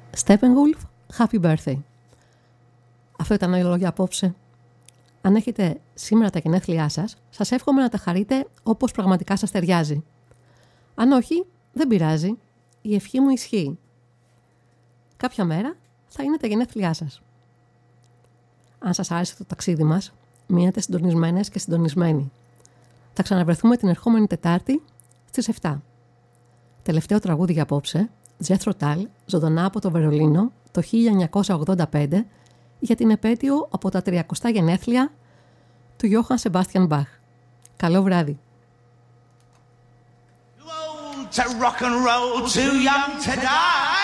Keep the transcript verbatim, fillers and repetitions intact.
Steppenwolf, happy birthday. Αυτό ήταν όλα λόγια απόψε. Αν έχετε σήμερα τα γενέθλιά σας, σας εύχομαι να τα χαρείτε όπως πραγματικά σας ταιριάζει. Αν όχι, δεν πειράζει. Η ευχή μου ισχύει. Κάποια μέρα θα είναι τα γενέθλιά σας. Αν σας άρεσε το ταξίδι μας, μείνετε συντονισμένες και συντονισμένοι. Θα ξαναβρεθούμε την ερχόμενη Τετάρτη στις επτά. Τελευταίο τραγούδι για απόψε, Jethro Tull, ζωντανά από το Βερολίνο το χίλια εννιακόσια ογδόντα πέντε, για την επέτειο από τα τριακοστά γενέθλια του Johann Sebastian Bach. Καλό βράδυ. To rock and roll, too young to die.